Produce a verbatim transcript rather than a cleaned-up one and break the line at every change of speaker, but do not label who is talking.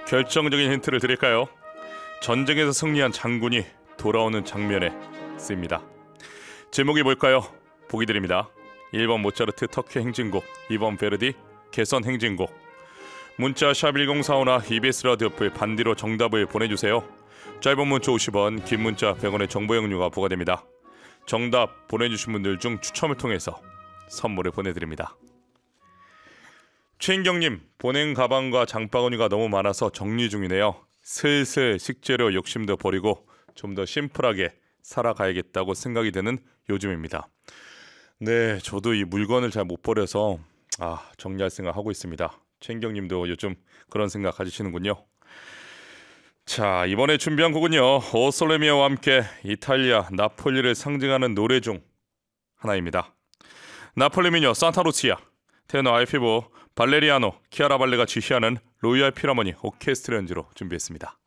결정적인 힌트를 드릴까요? 전쟁에서 승리한 장군이 돌아오는 장면에 쓰입니다. 제목이 뭘까요? 보기 드립니다. 일 번 모차르트 터키 행진곡, 이 번 베르디 개선 행진곡. 문자 샵 일공사오나 이비에스 라디오 어플 반디로 정답을 보내주세요. 짧은 문자 오십 원, 긴 문자 백 원의 정보 이용료가 부과됩니다. 정답 보내주신 분들 중 추첨을 통해서 선물을 보내드립니다. 최인경님, 보냉 가방과 장바구니가 너무 많아서 정리 중이네요. 슬슬 식재료 욕심도 버리고 좀 더 심플하게 살아가야겠다고 생각이 드는 요즘입니다. 네, 저도 이 물건을 잘 못 버려서 아, 정리할 생각 하고 있습니다. 최인경님도 요즘 그런 생각 가지시는군요. 자, 이번에 준비한 곡은요, 오솔레미아와 함께 이탈리아 나폴리를 상징하는 노래 중 하나입니다. 나폴리 미녀 산타루치아, 테너 알피보 발레리아노 키아라 발레가 지휘하는 로이al 필하모니 오케스트라 연주로 준비했습니다.